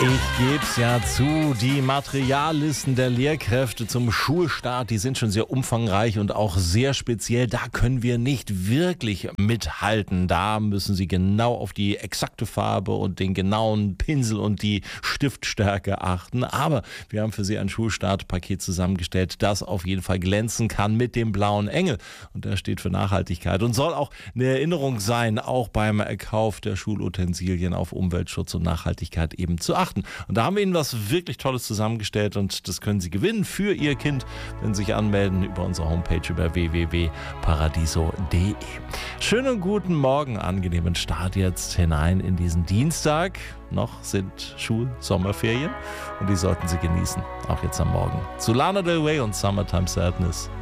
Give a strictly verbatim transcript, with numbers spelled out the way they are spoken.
Ich gebe es ja zu, die Materiallisten der Lehrkräfte zum Schulstart, die sind schon sehr umfangreich und auch sehr speziell. Da können wir nicht wirklich mithalten. Da müssen Sie genau auf die exakte Farbe und den genauen Pinsel und die Stiftstärke achten. Aber wir haben für Sie ein Schulstartpaket zusammengestellt, das auf jeden Fall glänzen kann mit dem blauen Engel. Und der steht für Nachhaltigkeit und soll auch eine Erinnerung sein, auch beim Kauf der Schulutensilien auf Umweltschutz und Nachhaltigkeit eben zu achten. Und da haben wir Ihnen was wirklich Tolles zusammengestellt und das können Sie gewinnen für Ihr Kind, wenn Sie sich anmelden über unsere Homepage über w w w punkt paradiso punkt d e. Schönen guten Morgen, angenehmen Start jetzt hinein in diesen Dienstag. Noch sind Schul-Sommerferien und die sollten Sie genießen, auch jetzt am Morgen. Zu Lana Del Rey und Summertime Sadness.